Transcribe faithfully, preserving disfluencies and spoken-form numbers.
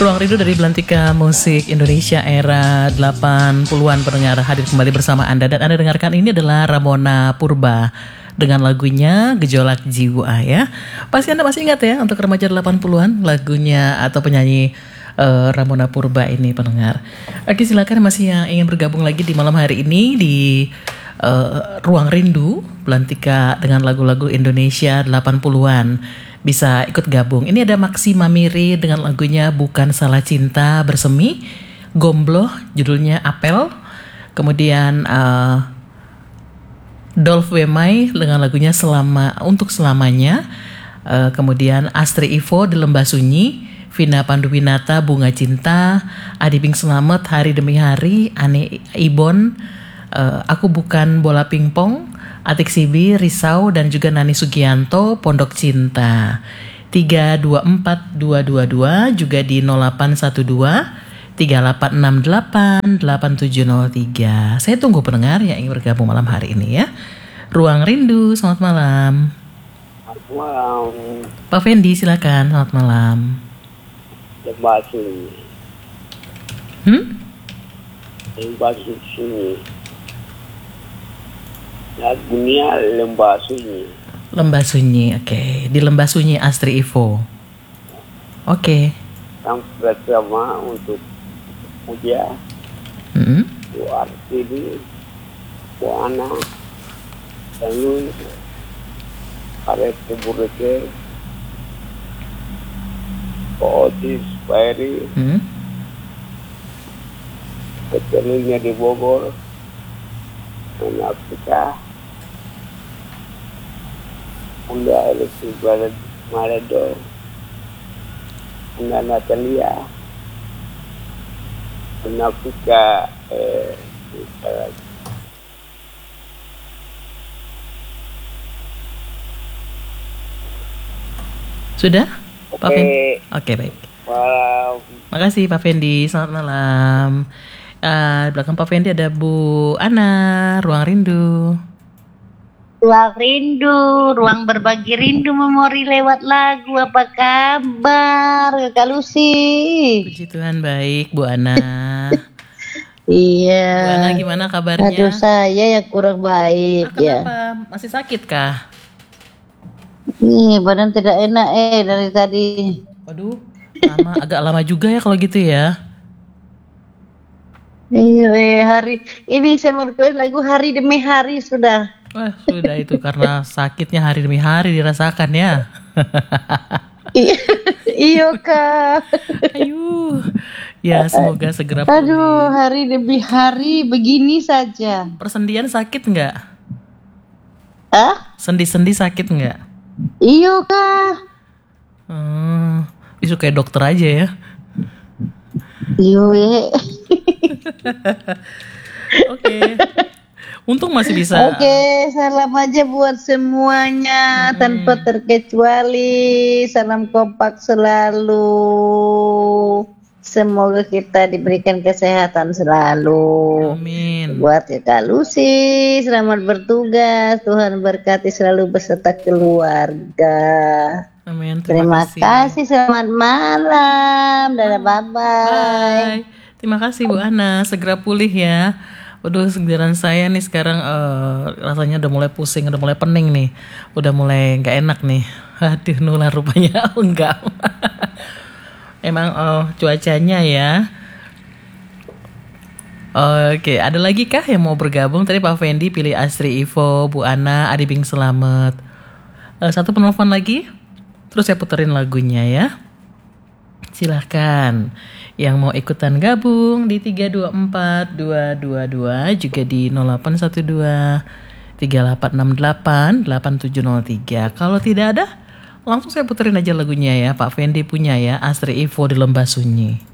Ruang Rindu dari Belantika Musik Indonesia era delapan puluhan pendengar hadir kembali bersama Anda. Dan Anda dengarkan ini adalah Ramona Purba dengan lagunya Gejolak Jiwa ya. Pasti Anda masih ingat ya untuk remaja delapan puluhan lagunya atau penyanyi uh, Ramona Purba ini pendengar. Oke, silakan masih yang ingin bergabung lagi di malam hari ini di uh, Ruang Rindu Belantika dengan lagu-lagu Indonesia delapan puluhan. Bisa ikut gabung. Ini ada Maksima Miri dengan lagunya Bukan Salah Cinta Bersemi, Gombloh judulnya Apel. Kemudian uh, Dolph Wemai dengan lagunya Selama Untuk Selamanya. Uh, kemudian Astri Ivo di Lembah Sunyi, Vina Panduwinata Bunga Cinta, Adi Bing Slamet Hari Demi Hari, Ani Ibon uh, Aku Bukan Bola Pingpong, Atik Sibi, Risau, dan juga Nani Sugianto, Pondok Cinta. Tiga dua empat dua dua dua juga di nol delapan satu dua tiga delapan enam delapan delapan tujuh nol tiga. Saya tunggu pendengar yang ingin bergabung malam hari ini ya. Ruang Rindu, selamat malam. Selamat malam. Pak Fendi silakan, selamat malam. Lembah Sunyi. Hmm? Lembah Sunyi. Lagunya Lembah Sunyi. Lembah Sunyi, oke. Okay. Di Lembah Sunyi Astri Ivo. Oke. Okay. Yang pertama untuk Muja, Mm-hmm. Bu Artini, Bu Ana, Tanun, Arif Bureke, Bu Otis, Pak Eri, Mm-hmm. Ketelunya di Bogor, Nona Afrika, Bunda Elektrik Maledo, Bunda Natalia, Bunda Afrika, eh, Sudah? Pak Oke. Fendi? Oke, baik. Malam. Makasih Pak Fendi, selamat malam. Uh, di belakang Pak Fendi ada Bu Ana, Ruang Rindu. Ruang Rindu, ruang berbagi rindu memori lewat lagu. Apa kabar Kak Lucy? Puji Tuhan baik Bu Ana. Iya. Bu Ana gimana kabarnya? Aduh, saya yang kurang baik Ah, ya. kenapa? Masih sakit kah? Nih badan tidak enak eh dari tadi. Waduh, lama, agak lama juga ya kalau gitu ya. Iya, eh, hari ini saya mau request lagu Hari Demi Hari sudah. Wah, sudah itu karena sakitnya hari demi hari dirasakan ya. Iya, iya Kak. Ayo. Ya, semoga segera pulih. Aduh, hari demi hari begini saja. Persendian sakit nggak? Ah? Sendi-sendi sakit nggak? Iya Kak. Hmm, isu kayak dokter aja ya. Iya. eh. Oke. Untung masih bisa. Oke, salam aja buat semuanya Hmm. tanpa terkecuali. Salam kompak selalu. Semoga kita diberikan kesehatan selalu. Amin. Buat Kak Lucy, selamat bertugas. Tuhan berkati selalu beserta keluarga. Amin. Terima, kasih. Selamat malam. Dadah, bye-bye. Bye. Terima kasih Bu Ana. Segera pulih ya. Waduh, segera saya nih sekarang uh, rasanya udah mulai pusing, udah mulai pening nih. Udah mulai gak enak nih. Aduh, nular rupanya. Oh, enggak. Emang uh, cuacanya ya. Oke, ada lagi kah yang mau bergabung? Tadi Pak Fendi pilih Astri Ivo, Bu Ana, Adi Bing Slamet. Uh, satu penelpon lagi. Terus saya puterin lagunya ya. Silahkan yang mau ikutan gabung di tiga dua empat dua dua dua juga di nol delapan satu dua tiga delapan enam delapan delapan tujuh nol tiga. Kalau tidak ada, langsung saya puterin aja lagunya ya. Pak Fendi punya ya, Astri Ivo di Lembah Sunyi.